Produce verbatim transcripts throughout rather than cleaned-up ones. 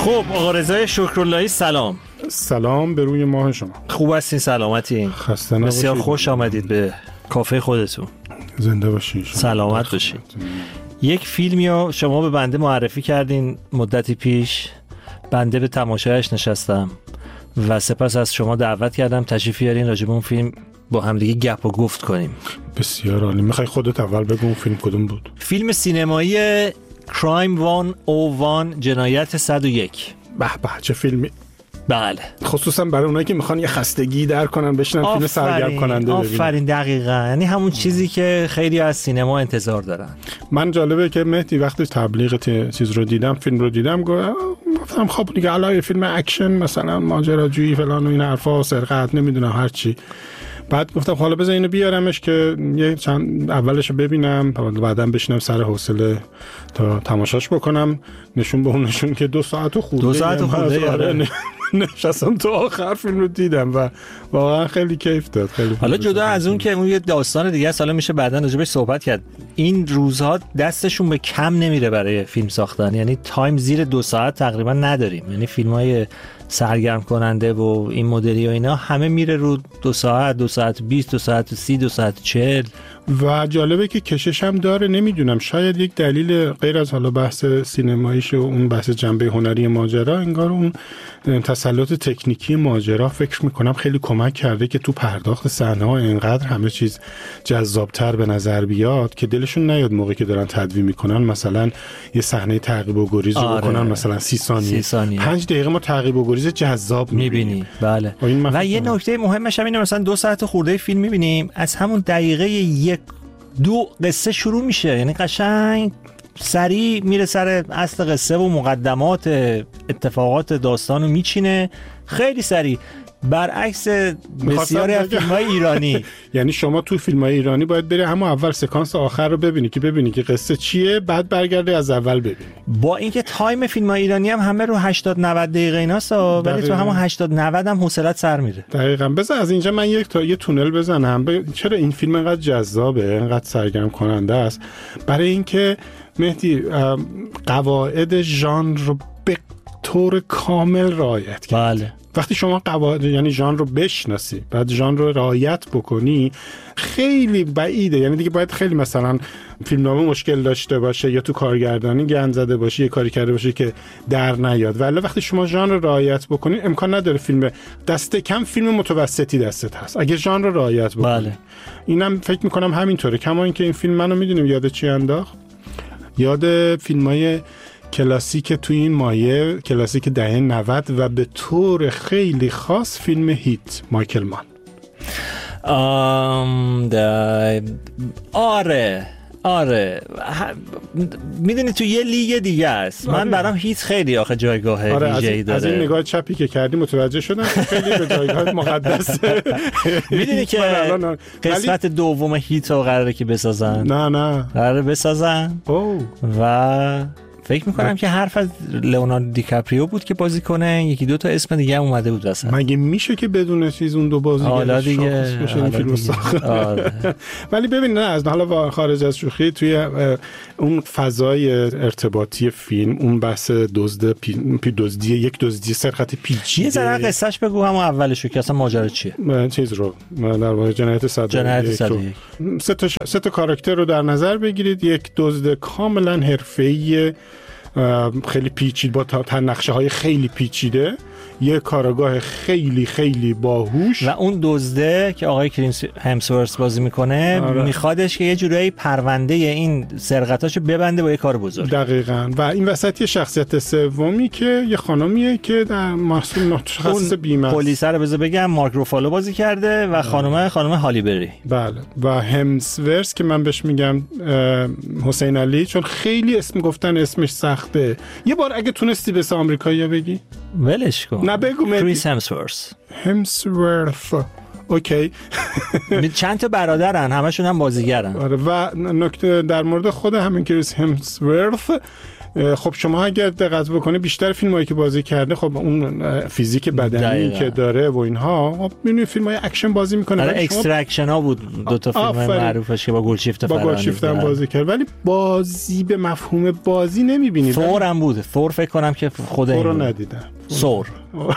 خب آقا رضای شکراللهی سلام. سلام به روی ماه شما. خوب هستین؟ سلامتین؟ خسته نباشید. بسیار خوش آمدید به کافه خودتون. زنده باشین. سلامت باشین. یک فیلمی رو شما به بنده معرفی کردین مدتی پیش، بنده به تماشایش نشستم و سپس از شما دعوت کردم تشریف بیارین راجع به اون فیلم با هم دیگه گپ و گفت کنیم. بسیار عالی. میخوای خودت اول بگو اون فیلم کدوم بود؟ فیلم سینمایی کرایم صد و یک، جنایت صد و یک. به به چه فیلمی. بله، خصوصا برای اونایی که میخوان یه خستگی در کنن بشنن فیلم سرگرم کننده ببینن. آفرین، دقیقاً، یعنی همون چیزی که خیلی از سینما انتظار دارن. من جالبه که مهدی وقتی تبلیغ چیز رو دیدم، فیلم رو دیدم، گفتم خب دیگه الان فیلم اکشن مثلا ماجراجویی فلان و این حرفا، سرقت، نمیدونم هر چی. بعد گفتم حالا بذار اینو بیارمش که یه چند اولش رو ببینم، بعداً بشینم سر حوصله تا تماشاش بکنم. نشون به اون نشون که دو ساعت و خورده دو ساعت و خورده نشستم تو آخر فیلم رو دیدم و واقعا خیلی کیف داد. خیلی حالا جدا از اون که اون یه داستان دیگه است، حالا میشه بعداً راجعش صحبت کرد. این روزها دستشون به کم نمیره برای فیلم ساختن، یعنی تایم زیر دو ساعت تقریبا نداریم، یعنی فیلم‌های سرگرم کننده و این مدلی و اینا همه میره رو دو ساعت، دو ساعت بیست، دو ساعت سی، دو ساعت چهل. و جالبه که کشش هم داره. نمیدونم شاید یک دلیل غیر از حالا بحث سینماییش و اون بحث جنبه هنری ماجرا، انگار اون تسلط تکنیکی ماجرا فکر میکنم خیلی کمک کرده که تو پرداخت صحنه‌ها اینقدر همه چیز جذابتر به نظر بیاد که دلشون نیاد موقعی که دارن تدوین میکنن مثلا یه صحنه تعقیب و گریز رو آره. بکنن مثلا سی ثانیه. سی ثانیه پنج دقیقه ما تعقیب و گریز جذاب میبینی. بله. و, و یه نکته مهمش هم اینه مثلا دو ساعت خورده فیلم میبینیم، از همون دقیقه یک دو قصه شروع میشه، یعنی قشنگ سریع میره سر اصل قصه و مقدمات اتفاقات داستانو میچینه خیلی سریع، برعکس بسیاری از فیلم‌های ایرانی. یعنی شما تو فیلم‌های ایرانی باید بری همون اول سکانس آخر رو ببینی که ببینی که قصه چیه، بعد برگردی از اول ببینی. با اینکه تایم فیلم‌های ایرانی هم همه رو هشتاد نود دقیقه ایناست، ولی تو همون هشتاد نود هم حوصله‌ات سر میره. دقیقاً. بذار از اینجا من یک تا یه تونل بزنم. ب... چرا این فیلم انقدر جذابه، انقدر سرگرم کننده است؟ برای اینکه مهدی قواعد ژانر رو به طور کامل رعایت کرد. بله. وقتی شما قواعد یعنی ژانر رو بشناسی بعد ژانر رو رعایت بکنی خیلی بعیده، یعنی دیگه باید خیلی مثلا فیلمنامه مشکل داشته باشه یا تو کارگردانی گند زده باشه، یه کاری کرده باشه که در نیاد. ولی وقتی شما ژانر رو رعایت بکنی امکان نداره فیلم دست کم فیلم متوسطی دستت هست اگه ژانر رو رعایت بکنی. بله. اینم فکر میکنم همینطوره. کما اینکه این فیلم منو میدونیم یاد چی انداخت؟ یاد فیلمای کلاسیک تو این مایه، کلاسیک دهه نود و به طور خیلی خاص فیلم هیت مایکل مان. آم دا... آره آره میدونی تو یه لیگ دیگه است. من برام هیچ خیلی آخه جایگاه آره ویژه‌ای داره. از این نگاه چپی که کردی متوجه شدم خیلی به جایگاه مقدسه. میدونی که قسمت دوم هیت رو قراره که بسازن. نه نه قراره بسازن. اوه. و فکر میکنم که حرف از لئوناردو دیکاپریو بود که بازی کنه، یکی دو تا اسم دیگه هم اومده بود واسه. مگه میشه که بدون چیز اون دو بازیگر دیگه بشه این فیلمو ساخت؟ ولی ببین نه از حالا خارج از شوخی توی اون فضای ارتباطی فیلم، اون بحث دزد پی دزدی یک دزدی سرقت پیچیده، یه ذره قصهش بگو همون اولشو که اصلا ماجرا چیه. چیز رو در واقع جنایت صد و یک سه تا سه تا کاراکتر رو در نظر بگیرید. یک دزد کاملا حرفه‌ای خیلی پیچیده با تا نقشه های خیلی پیچیده، یه کاراگاه خیلی خیلی باهوش و اون دزده که آقای کریس همسورث بازی میکنه آره. میخوادش که یه جورایی پرونده این سرقتاشو ببنده با یه کار بزرگ. دقیقاً. و این وسط یه شخصیت سومی که یه خانمیه که در مسئول متخصص بیمه پلیس رو بذار بگم مارک روفالو بازی کرده و خانم خانم هالی بری. بله. و همسورث که من بهش میگم حسین علی، چون خیلی اسم گفتن اسمش سخته. یه بار اگه تونستی به آمریکایی بگی ولش کن. نه بگو مدی. کریس همسورث. همسورث. اوکی. چند تا برادرن، همشون هم بازیگرن. آره. و نکته در مورد خود همین کریس همسورث، خب شما اگر دقت بکنید بیشتر فیلمایی که بازی کرده خب اون فیزیک بدنی دقیقا. که داره و اینها خب می‌بینید فیلم‌های اکشن بازی می‌کنه. آره اکستراکشن ها بود دو تا فیلم معروفش که با گلشیفت فرهانی با گلشیفت هم بازی کرد، ولی بازی به مفهوم بازی نمی‌بینید. فور هم بود. فور فکر کنم که خود فور رو ندیدم. سور.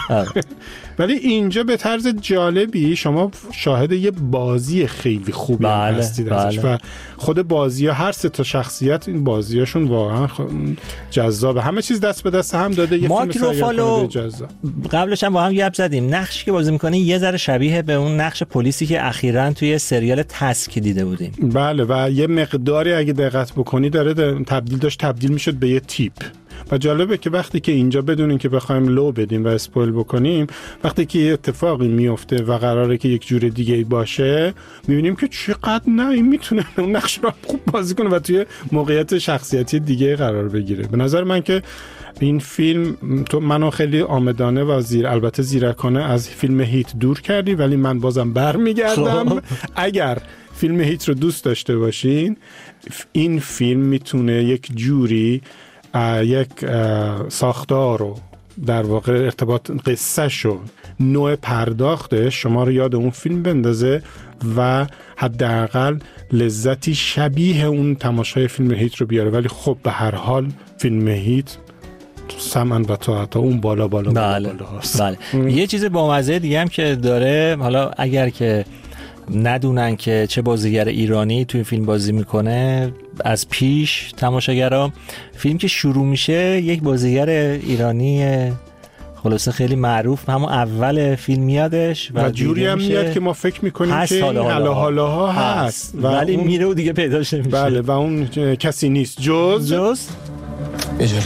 ولی اینجا به طرز جالبی شما شاهد یه بازی خیلی خوبی بله، هستید ازش بله. و خود بازی‌ها هر سه تا شخصیت این بازیاشون واقعا جذابه، همه چیز دست به دست هم داده. یه مارک روفالو قبلش هم با هم گپ زدیم، نقشی که بازی می‌کنه یه ذره شبیه به اون نقش پلیسی که اخیراً توی سریال تسک دیده بودیم. بله و یه مقداری اگه دقت بکنی داره تبدیل داشت تبدیل می‌شد به یه تیپ. و جالبه که وقتی که اینجا بدونین که بخوایم لو بدیم و اسپویل بکنیم، وقتی که یه اتفاقی میفته و قراره که یک جور دیگه باشه، میبینیم که چقدر نه این میتونه اون نقش رو خوب بازی کنه و توی موقعیت شخصیتی دیگه قرار بگیره. به نظر من که این فیلم تو منو خیلی آمدانه و زیر البته زیرکانه از فیلم هیت دور کردی، ولی من بازم برمیگردم. اگر فیلم هیت رو دوست داشته باشین، این فیلم میتونه یک جوری یک ساختار رو در واقع ارتباط قصه شو نوع پرداختش شما رو یاد اون فیلم بندازه و حداقل لذتی شبیه اون تماشای فیلم هیت رو بیاره. ولی خب به هر حال فیلم هیت سمن و طاعت اون بالا بالا بله. بالا هست. بله. یه چیز بامزه دیگه هم که داره، حالا اگر که ندونن که چه بازیگر ایرانی توی فیلم بازی میکنه از پیش تماشاگرها، فیلم که شروع میشه یک بازیگر ایرانی خلاصه خیلی معروف همون اول فیلم میادش و, و جوری هم میاد که ما فکر میکنیم که حالا حالا ها هست ولی اون... میره و دیگه پیداش نمیشه. بله و اون کسی نیست جز جز بجلا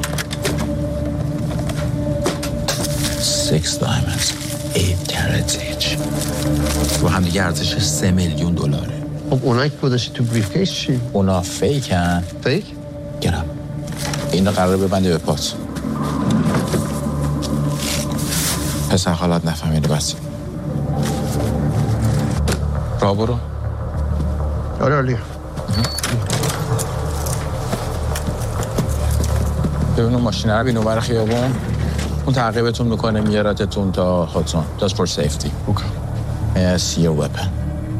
six diamonds eight carats each و هم دیگه ارزش سه میلیون دلاره. خب اونایی که گذاشتی تو بریف کیس چی؟ اونا فیکن. فیک؟ گرم اینو قراره ببنده به پات. پسر خالات نفهمیده بس را برو. آره عالیه. ببین اون ماشینه رو بینو بر خیابون، اون تعقیبتون میکنه میارتتون تا خودتون. Just for safety. Okay. May I see your weapon?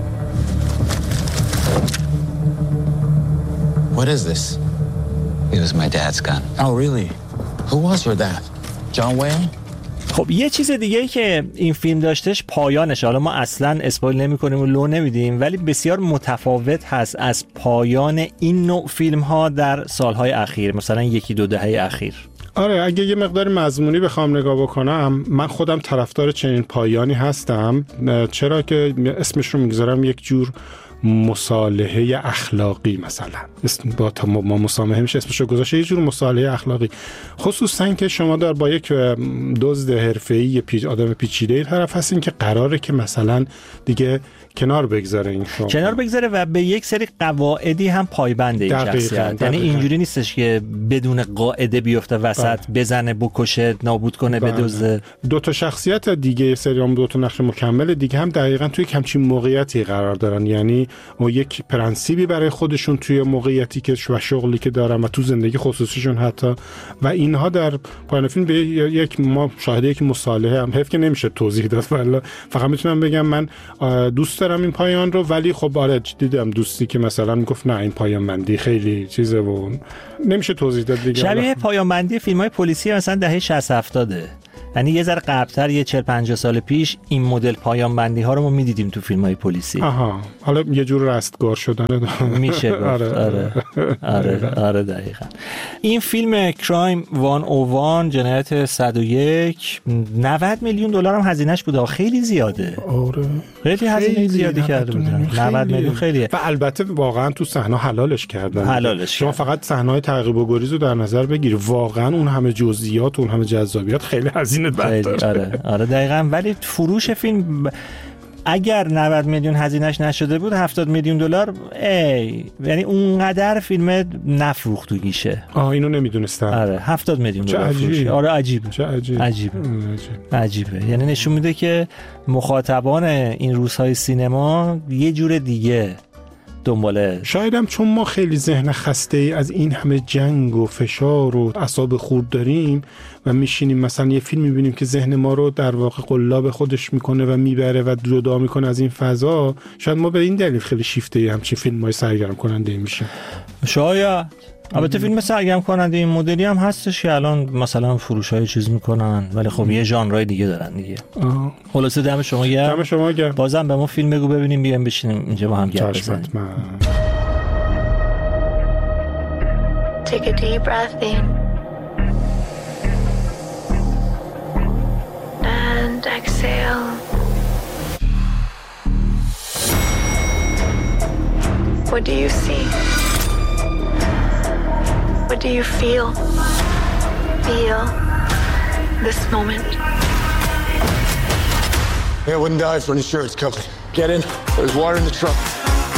What is this? It was my dad's gun. Oh really? Who was your dad? John Wayne? خب یه چیز دیگه که این فیلم داشتش پایانش، حالا ما اصلا اسپویل نمی کنیم و لو نمیدیم، ولی بسیار متفاوت هست از پایان این نوع فیلم ها در سالهای اخیر، مثلا یکی دو دهه اخیر. آره اگه یه مقدار مضمونی بخوام نگاه بکنم، من خودم طرفدار چنین پایانی هستم، چرا که اسمش رو میگذارم یک جور مصالحه اخلاقی، مثلا اسم با ما مسامحه میشه اسمش رو گذاشته، یه جور مصالحه اخلاقی، خصوصا که شما در با یک دزد حرفه‌ای پیچ آدم پیچیده طرف هستین که قراره که مثلا دیگه کنار بگذاره این شما کنار بگذاره و به یک سری قواعدی هم پایبنده این شخصیت. یعنی اینجوری نیستش که بدون قاعده بیفته وسط بزنه بکشه نابود کنه بدزده. دو تا شخصیت دیگه سریام دو تا نقش مکمل دیگه هم دقیقاً توی همچین موقعیتی قرار دارن، یعنی و یک پرنسیبی برای خودشون توی موقعیتی که و شغلی که دارن و تو زندگی خصوصیشون حتی، و اینها در پایان فیلم به یک ما شاهد یک مصالحه هم حیف که نمیشه توضیح داد، ولی فقط میتونم بگم من دوست دارم این پایان رو، ولی خب آره دیدم دوستی که مثلا میگفت نه این پایان بندی خیلی چیزه و نمیشه توضیح داد دیگه. شبیه پایان بندی فیلم‌های پلیسی مثلا دهه شصت هفتاد، یعنی یه ذره قبل‌تر یه چهل پنجاه سال پیش این مدل پایان بندی ها رو ما می‌دیدیم تو فیلم‌های پلیسی. آها حالا یه جور رستگار شدن میشه گفت. آره آره آره آره دقیقاً. این فیلم کرایم صد و یک جنایت صد و یک نود میلیون دلار هم هزینه‌اش بوده، خیلی زیاده. آره خیلی هزینه زیادی کرده بودن. نود میلیون خیلیه. و البته واقعا تو صحنه حلالش کردن. حلالش شما فقط صحنه‌های تعقیب و گریز رو در نظر بگیر، واقعا اون همه جزئیات اون همه جذابیت خیلی هزینه داره. آره آره دقیقاً. ولی فروش فیلم اگر نود میلیون هزینه‌اش نشده بود هفتاد میلیون دلار، ای یعنی اونقدر فیلم نفروخت تو گیشه. آه اینو نمیدونستم. آره هفتاد میلیون دلار فروش. آره عجیبه. چه عجیب. عجیبه. عجیبه. یعنی نشون میده که مخاطبان این روزهای سینما یه جور دیگه دنباله. شایدم چون ما خیلی ذهن خسته ای از این همه جنگ و فشار و اعصاب خورد داریم و میشینیم مثلا یه فیلم میبینیم که ذهن ما رو در واقع قلاب خودش میکنه و میبره و جدا میکنه از این فضا، شاید ما به این دلیل خیلی شیفته ای همچین فیلم‌های سرگرم کننده میشیم. شاید البته فیلم سرگرم کننده این مدلی هم هستش که الان مثلا فروشای چیز میکنن، ولی خب یه ژانرای دیگه دارن دیگه. خلاصه دم شما گرم. دم شما گرم. بازم به ما فیلم بگو ببینیم، بیایم بشینیم اینجا با هم گپ بزنیم. Take a deep breath in and exhale. What do you see? What do you feel? Feel this moment. Hey, I wouldn't die for an insurance company. Get in. There's water in the truck.